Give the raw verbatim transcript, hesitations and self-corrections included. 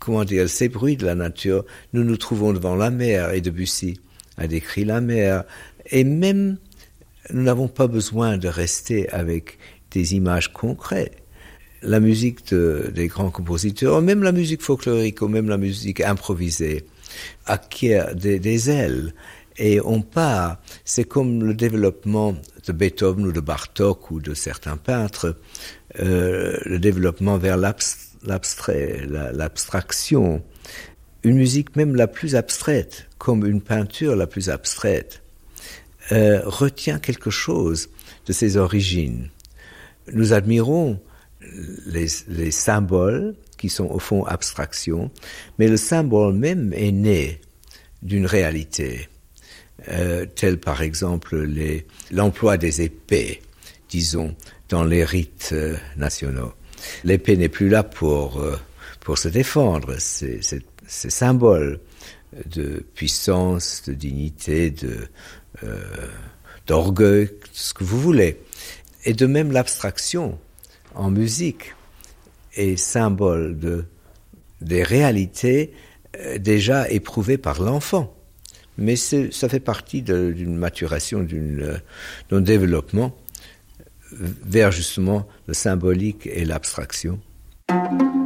comment dire, ces bruits de la nature. Nous nous trouvons devant la mer et Debussy a décrit la mer. Et même, nous n'avons pas besoin de rester avec des images concrètes. La musique de, des grands compositeurs, même la musique folklorique ou même la musique improvisée, acquiert des, des ailes. Et on part, c'est comme le développement de Beethoven ou de Bartók ou de certains peintres, euh, le développement vers l'abstrait, la, l'abstraction. Une musique même la plus abstraite, comme une peinture la plus abstraite, euh, retient quelque chose de ses origines. Nous admirons les, les symboles qui sont au fond abstraction, mais le symbole même est né d'une réalité. Euh, tel par exemple les, l'emploi des épées, disons, dans les rites euh, nationaux. L'épée n'est plus là pour, euh, pour se défendre, c'est, c'est, c'est symbole de puissance, de dignité, de, euh, d'orgueil, ce que vous voulez. Et de même l'abstraction en musique est symbole de, des réalités euh, déjà éprouvées par l'enfant. Mais c'est, ça fait partie de, d'une maturation, d'une, d'un développement vers justement le symbolique et l'abstraction.